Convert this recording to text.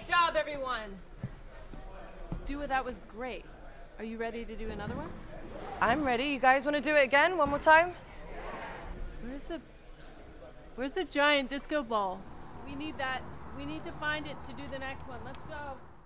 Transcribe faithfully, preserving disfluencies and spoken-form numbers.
Great job, everyone. Dua, that was great. Are you ready to do another one? I'm ready. You guys want to do it again? One more time? Where's the... Where's the giant disco ball? We need that. We need to find it to do the next one. Let's go.